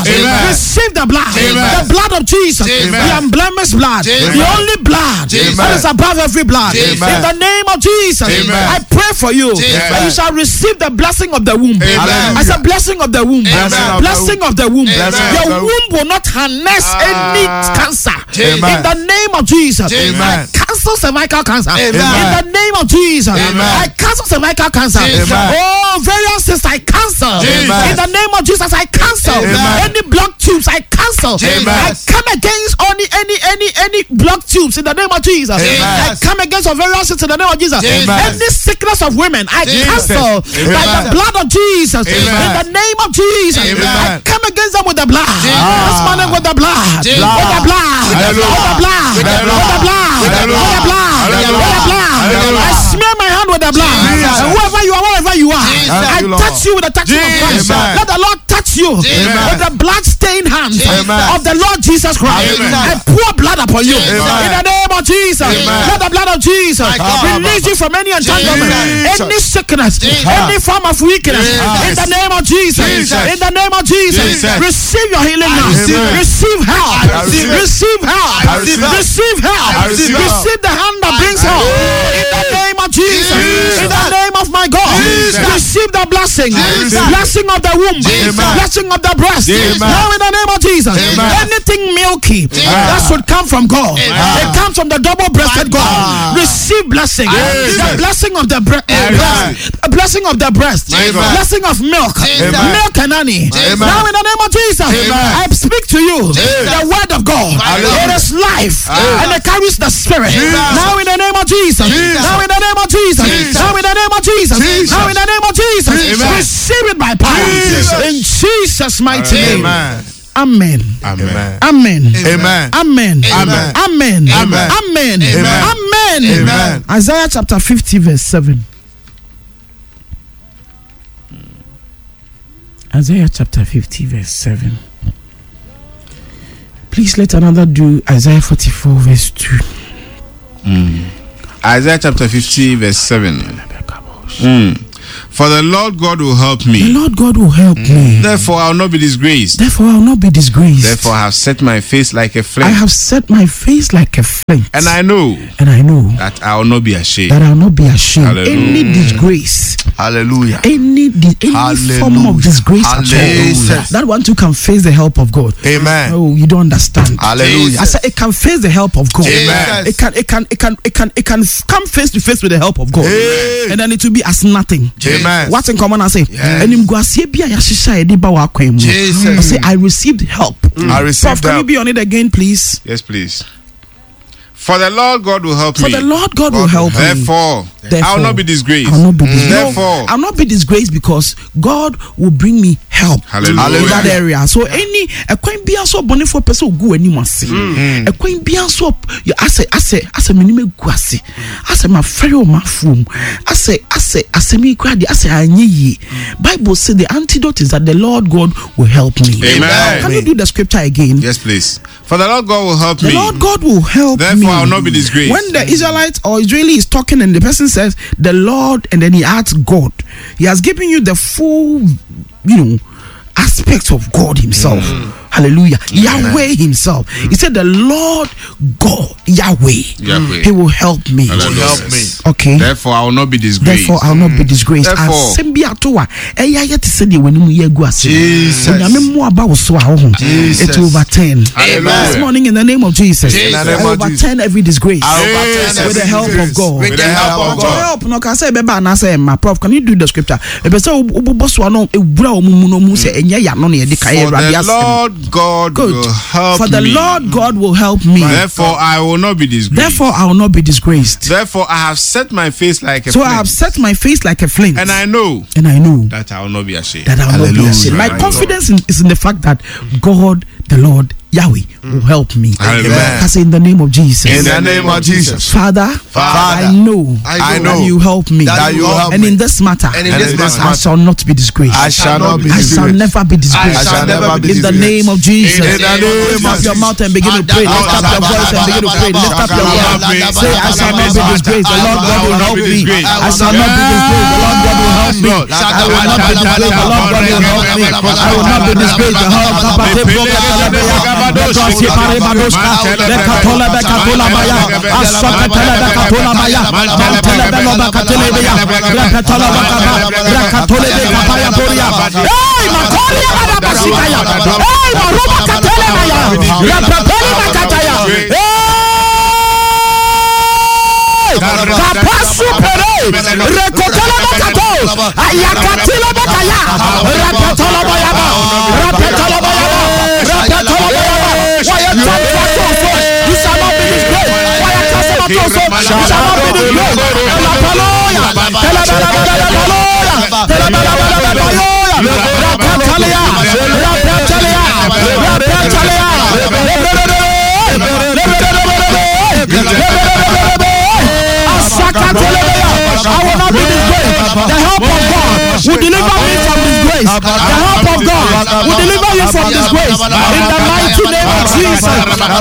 Jesus. Amen. Receive the blood. Amen. The blood of Jesus. Amen. The unblemished blood. Amen. The only blood Amen. that is above every blood. Amen. In the name of Jesus. Amen. I pray for you Amen. that you shall receive the blessing of the womb. Amen. I said blessing of the womb. Amen. Blessing of the womb. Amen. Your womb will not harness any cancer. Amen. In the name of Jesus. Amen. I cancel cervical cancer. Amen. In the name of Jesus. Amen. I cancel cervical cancer. Amen. Oh, various cysts I cancel. Amen. In the name of Jesus, I cancel. Amen. Any block tubes I cancel. Amen. I come against any block tubes in the name of Jesus. Amen. I come against various cysts in the name of Jesus. Amen. Any sickness of women I Jesus. cancel by the Amen. blood of Jesus. Amen. In the name of Jesus, Amen. I come against them with the blood. This morning with the blood. With the blood. With the blood. With the blood. With the blood. With the blood. I smear my hand with the blood. And whoever you are, wherever you are, I touch you with the touching of Christ. Amen. Let the Lord touch you with the blood-stained hands Amen. of the Lord Jesus Christ. Amen. I pour blood upon you. Amen. In the name of Jesus. Amen. Let the blood of Jesus release you from any entanglement, Jesus. any sickness, any form of weakness. In the name of Jesus. Jesus. In the name of Jesus. Jesus. Receive your healing now. receive it. Receive help. I receive it. Receive help. I receive it. Receive help. I receive help. Receive the hand that brings help. In the name of Jesus. In the name of my God. Jesus. Receive the blessing. Jesus. Blessing of the womb. Jesus. Blessing of the breast. Jesus. Now in the name of Jesus. Amen. Anything milky that should come from God. It comes from the double-breasted God. Receive blessing. Jesus. The blessing of the breast. A blessing of the breast. My God. Blessing of milk. Amen. Milk and honey. Amen. Now in the name of Jesus. Amen. I speak to you. Jesus. The word of God. Hallelujah. It is life. Ah. And it carries the spirit. Jesus. Now in the name of Jesus. Jesus. Now in the name of Jesus. Jesus. Now in the name of Jesus. Jesus. Now in the name of Jesus. Amen. Receive it by power. Jesus. In Jesus' mighty name. Amen. Amen. Amen. Amen. Amen. Amen. Amen. Amen. Amen. Amen. Amen. Amen. Amen. Isaiah chapter 50 verse 7. Isaiah chapter 50 verse 7. Please let another do Isaiah 44 verse 2. Isaiah chapter 50 verse 7. For the Lord God will help The me. Lord God will help me. Therefore I will not be disgraced. Therefore I will not be disgraced. Therefore I have set my face like a I flame. have set my face like a flint. And I know And I know that I will not be ashamed. that I will not be ashamed. Hallelujah. Any disgrace, Hallelujah. any form of disgrace at all, Hallelujah. that one too can face the help of God. Amen. Oh, you don't understand. Hallelujah. I said it can face the help of God. Amen. It can come face to face with the help of God. Amen. And then it will be as nothing. Amen. What's in common? I say, Yes. Jesus. I say, I received help. I received Prof, can you help. be on it again, please? Yes, please. For the Lord God will help For me. the Lord God will help me. Therefore, I will not be disgraced. I will not be disgraced. Therefore, I'll not be disgraced because God will bring me help Hallelujah. in that area. So any a coin be so bonny for person go anyone see. A coin be so I say minimum guasi. I say my ferry my foom. I say me crady. I say ye. Bible said the antidote is that the Lord God will help me. Amen. Can you do the scripture again? yes, please. For the Lord God will help The me. Lord God will help me. Therefore, I will not be disgraced. When the Israelite or Israeli is talking and the person says the Lord and then he adds God, he has given you the full, aspect of God himself. Hallelujah. Yahweh himself. He said the Lord God, Yahweh. He will help me. Hallelujah. Help me. Okay. Therefore, I will not be disgraced. Therefore, I will not be disgraced. Therefore- Jesus. It will overturn. Hallelujah. This morning, in the name of Jesus, Jesus. I will overturn every disgrace Jesus. with the help of God. With the help of God. Help. No, can say beba and I say, my prof, can you do the scripture? For the Lord God Good. will help For the me. Lord God will help me. Therefore, I will not be disgraced. Therefore, I will not be disgraced. Therefore, I have set my face like a So flint. I have set my face like a flint, And I know and I know that I will not be ashamed. that I will not be Hallelujah. ashamed. My My confidence is in the fact that God, the Lord, Yahweh will help me. Amen. I say in the name of Jesus. In the name of Jesus. Father, Father, I know that you help me. that you help and me. in this matter, And in this I matter, shall not be disgraced. I shall not be I shall disgraced. never be disgraced. I shall never be In the disgraced. name of Jesus. In the name Lift of up your Jesus. mouth and begin to pray. Lift up your voice and begin to pray. Lift up your voice. Say, I shall not be disgraced. The Lord God will help me. I shall not be disgraced. The Lord God will help me. I will not be disgraced. The Lord God will help me. I will not be disgraced. The Lord God will help I will not be disgraced. The help of God will deliver me from disgrace. The help of God will deliver you from disgrace. In the mighty name of Jesus.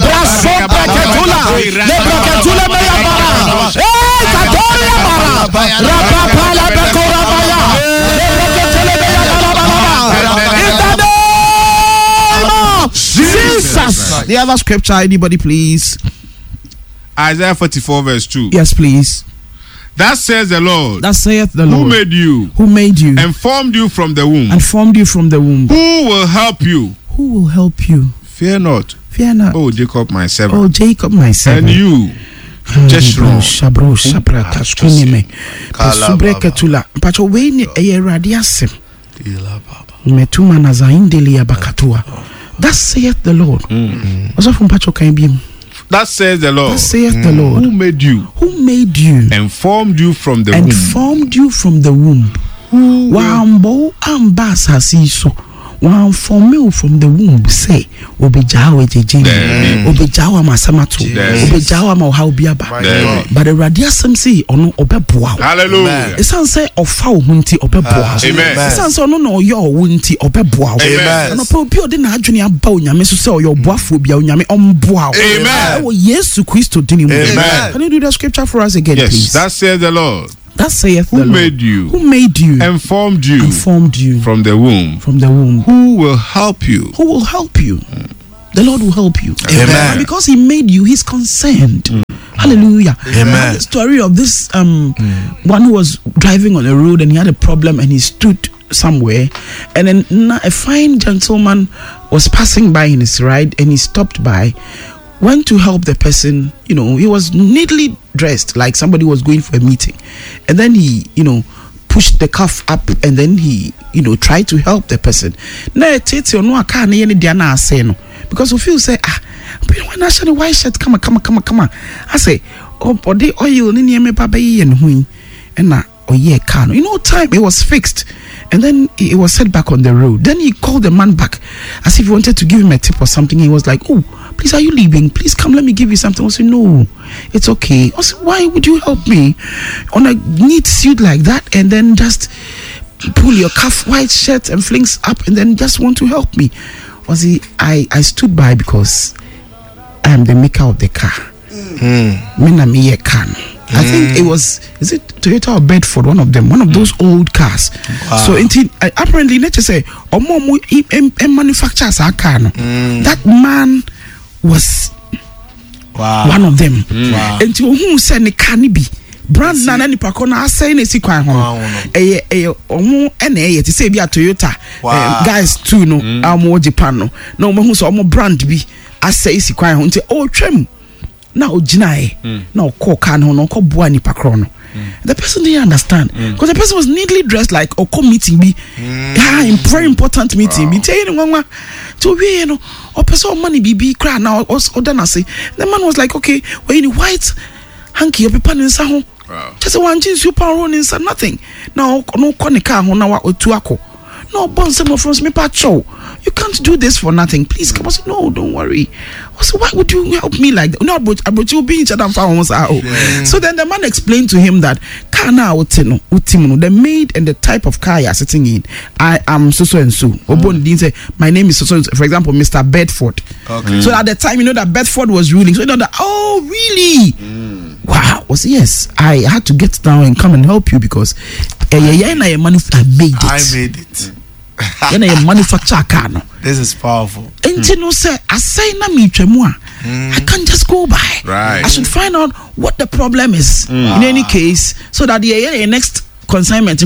Jesus. The other scripture, anybody please? Isaiah 44 verse 2. Yes, please. That says the Lord. That saith the Lord. Who made you? Who made you? And formed you from the womb. And formed you from the womb. Who will help you? Who will help you? Fear not. Fear not. Oh, Jacob, my servant. Oh, Jacob, my servant. And you, Jeshurun. Shabro, Shabra, Kashkunime. Pasubreketula. Pacho Wayne, a radiasem. Metuma Nazaindeli Abakatua. That saith the Lord. Also from Pacho Kaibim. That says the Lord. That saith the Lord. Who made you? Who made you? And formed you from the and womb. formed you from the womb. Wambo ambasa siso. One form you from the womb. Say, Obejawa Jejin, Obejawa Masamato, Obejawa Mohaubiaba. But the radiasum see on Obebua. Hallelujah. It sounds say of how hunty Obebua. Amen. It sounds no your wunty Obebua. Amen. And a propio didn't junior bow, Miss so your boafobia, Yami on boa. Amen. Oh, yes, to Christo Dinim. Amen. Can you do the scripture for us again, Yes, please? that says the Lord. That saith the Who Lord. made you? Who made you? And formed you. And formed you From the womb. from the womb. Who will help you? Who will help you? The Lord will help you. Amen. And because He made you, He's concerned. Hallelujah. Amen. I had the story of this one who was driving on the road and he had a problem and he stood somewhere, and then a fine gentleman was passing by in his ride and he stopped by, went to help the person. You know, he was neatly dressed like somebody was going for a meeting, and then he, pushed the cuff up and then he, tried to help the person. Now because if you say, when I said white shirt, come on. I say, oh, body oil in me baby and who and now car. Time it was fixed. And then he was set back on the road. Then he called the man back as if he wanted to give him a tip or something. He was like, oh, please, are you leaving? Please come, let me give you something. I said, no, it's okay. I said, why would you help me on a neat suit like that and then just pull your cuff, white shirt and flings up and then just want to help me? I stood by because I am the maker of the car. I think it was, is it Toyota or Bedford, one of them, one of those old cars. Wow. So apparently let's just say manufacturers our car. That man was one of them. And who said the canibi brand na nipa ko na asay na si kwan ho omo ene to say bi a Toyota guys too no amo Japan no na omo so omo brand bi asay si kwan ho nti o twam na oginae na okọ car no no okọ boa nipa kro no. The person didn't understand because the person was neatly dressed like a meeting be very important meeting be tell you nwa to we no o person money be cry now o say the man was like, okay, well in white hanky paper nsa ho just one jeans super run inside nothing now no ko ne car ho na wa otu akọ no, Bonsemo from me pacho. You can't do this for nothing. Please come. I said, no, don't worry. I said, why would you help me like that? No, but you'll be in Chatham Farm. So then the man explained to him that the maid and the type of car you're sitting in, I am so and so. Obon didn't say my name is so. For example, Mr. Bedford. Okay. So at the time, you know that Bedford was ruling. So you know that. Oh, really? Wow. I said, yes. I had to get down and come and help you because I made it. I made it. Manufacture car. This is powerful. And you know, say, I can't just go by. Right. I should find out what the problem is in any case, so that the next consignment,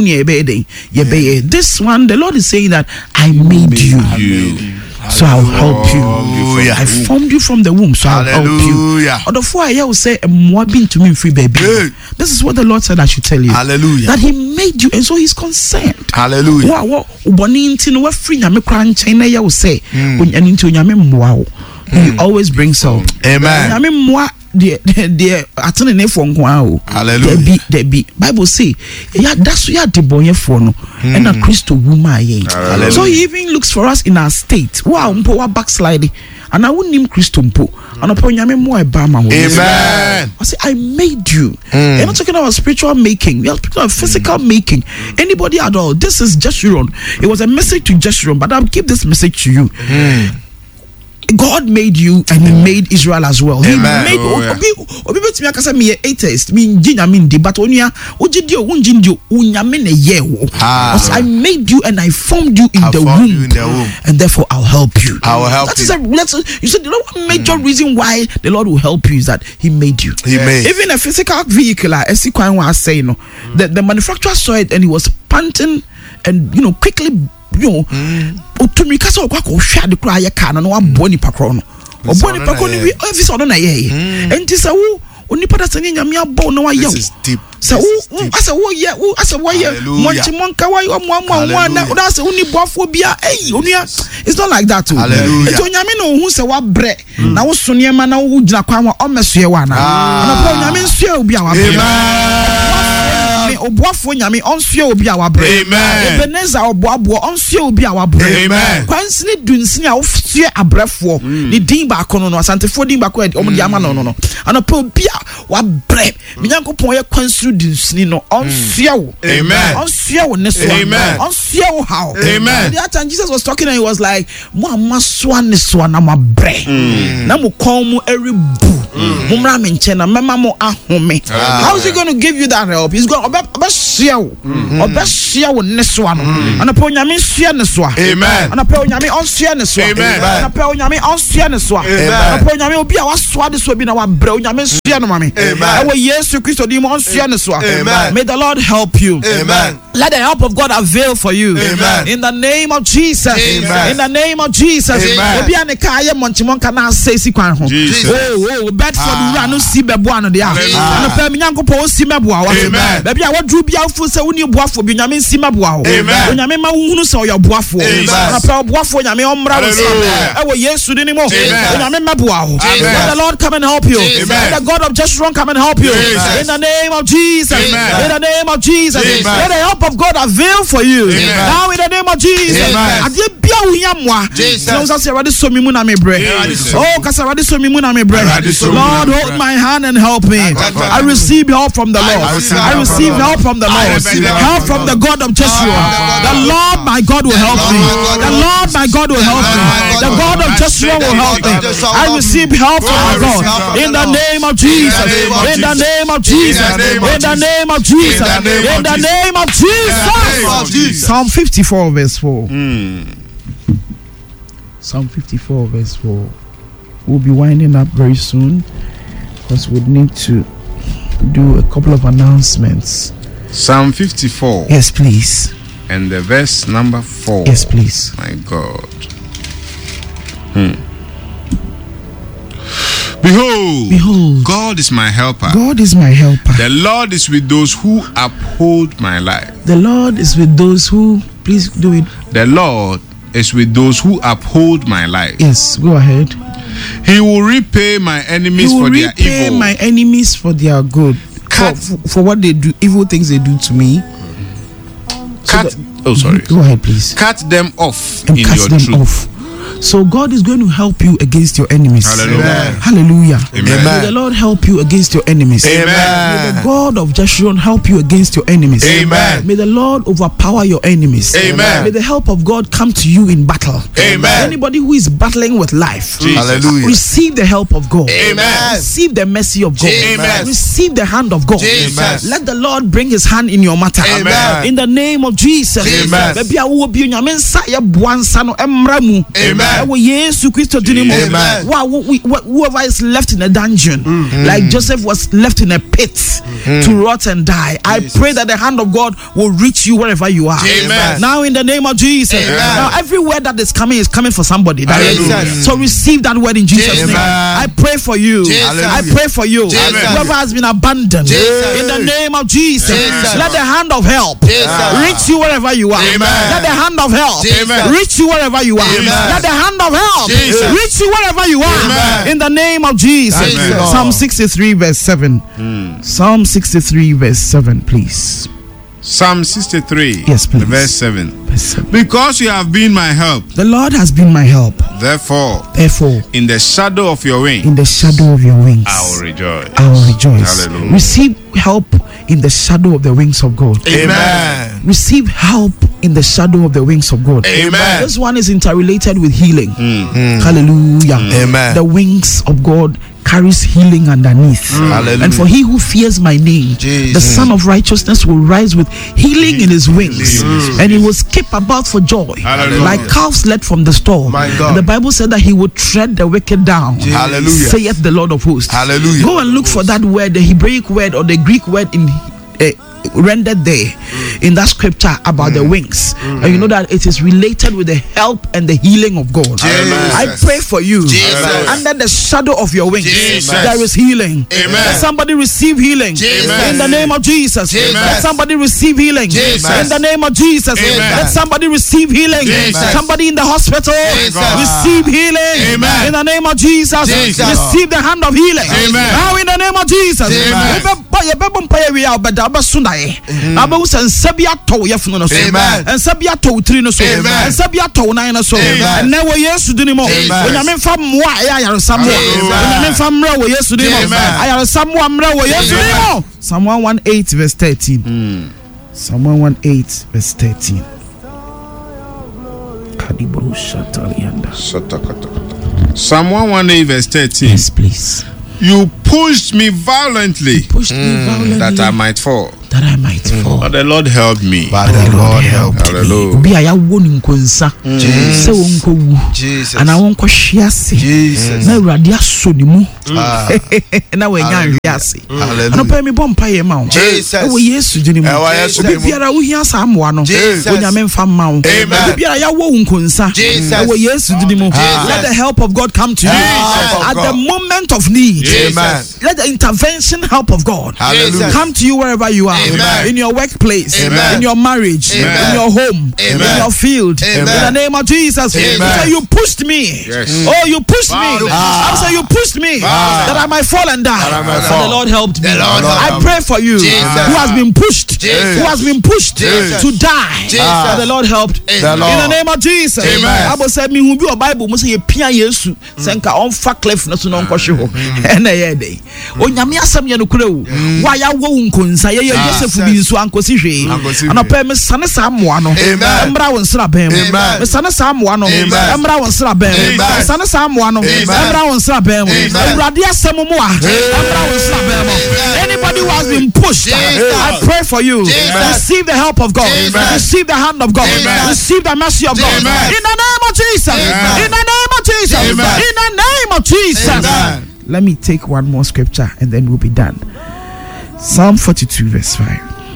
this one, the Lord is saying that I made you. So I'll help you. I formed you from the womb, so I'll help you. Although I will say, to me free baby. This is what the Lord said I should tell you. Hallelujah. That He made you, and so He's concerned. Hallelujah. Wow, free China will say when He always brings help. Amen. The attending phone Hallelujah. There Bible say that's the boy for no and a Christo woman. So He even looks for us in our state. Wow, backsliding. And I wouldn't name Christo Mpo. And upon Yame Bama. Amen. I say I made you. You're not talking about spiritual making. You're talking about physical making. Anybody at all. This is Jeshurun. It was a message to Jeshurun, but I'll give this message to you. God made you and He made Israel as well. He made atheist but I made you and I formed you in the womb, and therefore I'll help you. You said the one major reason why the Lord will help you is that He made you. Even a physical vehicle, as was saying, the manufacturer saw it and he was panting and quickly. To me, because the cry a can and one bonny pacron or bonny pacron, every sort of na ye. And tis a woo, only put us in your bone. No, I yell. So, I said, oh, yeah, I said, why, Monty Monka, why you one, that's only buffobia. It's not like that, too. Hallelujah. So, Yamino, who said what bread now, Sonia Mana, who Jacquama, or Monsieur Wana. And upon Yamin, she'll be our Obuafo nyame onsuo obi a wabre. Amen. Ebeneza obuabo onsuo obi a wabre. Amen. Kwansini dunsini a ofsue abrefo. Ni din ba kono no asantefo din ba ko omo di ama no. Anopa obi a wabre. Minyankopon ye kwansini dunsini no onsuo. Amen. Onsuo ne so. Amen. Onsuo how. Amen. That time Jesus was talking and he was like, "Mo amaswa ne so na mabre. Na mo kon mu eribu. Mumra me nche na mema mo ahome." How is he going to give you that help? He's going to obeshia neswa no anapo nyame nsua neswa. Amen. Anapo nyame onsua neswa. Amen. Anapo nyame onsua neswa. Anapo nyame obi a waswa de so bi na wabre nyame nsua no mame. Ewo Yesu Kristo di mo onsua neswa. May the Lord help you. Amen. Let the help of God avail for you. Amen. In the name of Jesus. Amen. In the name of Jesus. Obi an kaye monchimonka na sesi kwan ho. Oh, Bedford run no si bebo ano de a. Anapo minyankopon si mebo a. Amen. Baby, I want to be out for say when you boafo bi nyame nsima boa. Amen. Nyame ma hunu say oya boafo. Na pa boafo nyame omra wo say. Ewo Yesu ni mo. Nyame ma boa. Let the Lord come and help you. Let the God of Jeshurun come and help you. In the name of Jesus. In the name of Jesus. Let the help of God avail for you. Now in the name of Jesus. Ade bia wo yamwa. No say ready so mi mu na me bre. Oh, kasa ready so mi mu na me bre. Lord, hold my hand and help me. I receive help from the Lord. I receive help from the Lord. Help from the God of Jeshurun. The Lord my God will help me. The Lord my God will help me. The God of Jeshurun will help me. I receive help from my God. In the name of Jesus. In the name of Jesus. In the name of Jesus. In the name of Jesus. Psalm 54 verse 4. Psalm 54 verse 4. We'll be winding up very soon because we need to do a couple of announcements. Psalm 54. Yes, please. And the verse number 4. Yes, please. My God. Behold, God is my helper. God is my helper. The Lord is with those who uphold my life. The Lord is with those who, please do it. The Lord is with those who uphold my life. Yes, go ahead. He will repay my enemies for their evil. He will repay my enemies for their good. For what they do, evil things they do to me. Oh, sorry. Go ahead, please. Cut them off And in cast your them truth. off. So God is going to help you against your enemies. Hallelujah. Amen. Hallelujah. Amen. May the Lord help you against your enemies. Amen. May the God of Jeshurun help you against your enemies. Amen. May the Lord overpower your enemies. Amen. May the help of God come to you in battle. Amen. Anybody who is battling with life, Jesus. Hallelujah. receive the help of God. Amen. Receive the mercy of God. Amen. Receive the hand of God. Jesus. Let the Lord bring his hand in your matter. Amen. In the name of Jesus. Amen. Baby, I will be on your mensa, ya buansa no emramu. Amen. Ewo Yesu Christo dinimo. Amen. Wow, whoever is left in a dungeon, like Joseph was left in a pit to rot and die, I pray that the hand of God will reach you wherever you are. Amen. Now in the name of Jesus. Amen. Now every word that is coming for somebody. Hallelujah. So receive that word in Jesus' Jesus. name. I pray for you. Jesus. I pray for you. Jesus. Whoever has been abandoned, Jesus. in the name of Jesus, Jesus. let the hand of help reach you wherever you are. Amen. Let the hand of help Amen. reach you wherever you are. Amen. Let the hand of help Jesus. reach you wherever you are. Amen. In the name of Jesus. Amen. Psalm 63 verse 7. Psalm 63 verse 7, please. Psalm 63. Yes, please. Verse 7. Verse 7. Because you have been my help, The Lord has been my help. therefore, Therefore, in the shadow of your wing, in the shadow of your wings, I will rejoice. I will rejoice. Hallelujah. Receive help in the shadow of the wings of God. Amen. Receive help in the shadow of the wings of God. Amen. This one is interrelated with healing. Hallelujah. Amen. The wings of God carries healing underneath. Hallelujah. And for he who fears my name, Jesus. the Son of Righteousness will rise with healing in his wings, and he will skip about for joy, Hallelujah. like calves led from the stall. My God. And the Bible said that he would tread the wicked down. Hallelujah. Saith the Lord of hosts. Hallelujah. Go and look for that word, the Hebraic word or the Greek word in rendered there in that scripture about the wings, and you know that it is related with the help and the healing of God. Amen. I pray for you. Jesus. Under the shadow of your wings, Jesus. there is healing. Amen. Let somebody receive healing. Jesus. In the name of Jesus. Jesus. Let somebody receive healing. Jesus. In the name of Jesus. Amen. Let somebody receive healing. Jesus. Somebody in the hospital, Jesus. receive healing. Amen. In the name of Jesus. Jesus. Receive the hand of healing. Amen. Now in the name of Jesus. Amen. Nsa bi atɔ yɛfunu no so, Amen. nsa bi atɔ tiri no so, Amen. nsa bi atɔ nan no so. Amen. Ɛnɛ wɔ Yesu din mu, Amen. onyame mfa mmoa ɛyɛ ayaresa mmoa, Amen. onyame mfa mmerɛ wɔ Yesu din mu, Amen. ayaresa mmoa mmerɛ wɔ Yesu din mu. Psalm 118 verse 13. Psalm 118 verse 13. Kadibro Shatalianda. Psalm 118 verse 13. Yes, please. You pushed me violently Push me violently that I might fall, that I might fall. but the Lord helped me. But the Lord help. Hallelujah. Obi a yawo ne nkonsa sɛ wɔnkɔ wu Jesus. anaa wɔnkɔ hwe ase Jesus. na Awurade aso ne mu Ah. na wɔanya nhwe ase. Hallelujah. Anɔpa mi bɔ mpaeɛ ma wo Jesus. ɛwɔ Yesu din mu. Ɛwɔ Yesu Obi din mu. biara wohia saa mmoa no Jesus. onyame mfa mma wo. Amen. Obi biara yawo wo nkonsa Jesus. ɛwɔ Yesu din mu. Jesus. Let the help of God come to you Jesus. at the moment of need. Amen. Let the intervention help of God Hallelujah. come to you wherever you are. Amen. In your workplace, Amen. in your marriage, Amen. in your home, Amen. in your field. Amen. In the name of Jesus. Amen. So you pushed me. Yes. Oh, you pushed me. Father. I'm saying you pushed me that I might fall and die. I might And fall. the Lord helped me. The Lord I helped pray for you Jesus. who has been pushed, Jesus. who has been pushed Jesus. to die. Jesus. And the Lord helped. The Lord. In the name of Jesus. Amen. Bible said me who be a Bible must say pia Yesu senka on fa cliff no so no nkɔhwe ho. Ɛna yɛ dey. Onyame asɛm yɛ no kura wo. Wa ya wo nkonsa yɛ Joseph bi nso ankosi hwe. Ankosi hwee. Anɔpɛ me sane saa mmoa no. Amen. Embra wo nsra bɛn mu. Amen. Me sane saa mmoa no. Amen. Embra wo nsra bɛn mu. Amen. Me sane saa mmoa no. Amen. Embra wo nsra bɛn mu. Amen. Awurade asɛm mu a. Embra wo nsra bɛn mu. Anybody who has been pushed, I pray for you. Receive the help of God. Amen. Receive the hand of God. Amen. Receive the mercy of God. Amen. In the name of Jesus. Amen. In the name of Jesus. Amen. In the name of Jesus. Amen. Let me take one more scripture and then we'll be done. Psalm 42 verse 5.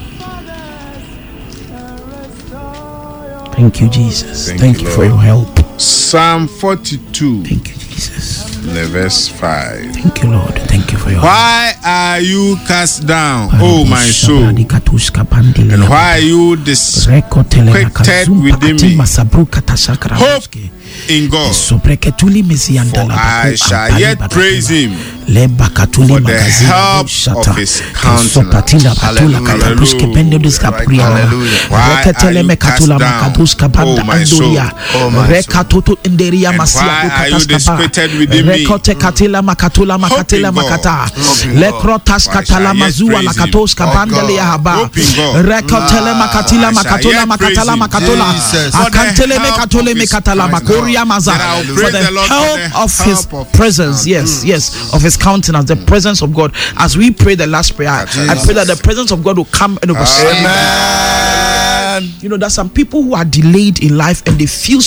Thank you, Jesus. Thank you for your help. Psalm 42, Thank you, Jesus. the verse 5. Thank you, Lord. Thank you for your help. Why are you cast down, O my soul? And why are you disquieted within me? Hope in God, Sobreketuli for mesiandala I bako shall ampali yet bakatula. praise him Leba katuli for the magazine help shata. of his countenance. Sopatila batula Hallelujah. katapuske bende diskapuria. Hallelujah. Why Reketele are you mekatula cast down, makaduska banda O my soul? andoria. O my soul. Rekatutu inderia And masia why are you kataskaba. disquieted within me? Rekote katila makatula makatela Hope in God. makata. Hope in God. Lekrotas Why shall katala I yet mazua praise him? lakatoska Oh bandele God. haba. Hope in God. Rekotele makatila Why shall I makatola yet praise makatala him? makatola. Jesus. For the Akantele help mekatole of his mekatala countenance. makoria maza. That I will For praise the the Lord for help the of his help of his presence. Yes, of his countenance, the presence of God. As we pray the last prayer, I pray that the presence of God will come and overshadow. Amen. You know, there's some people who are delayed in life and they feel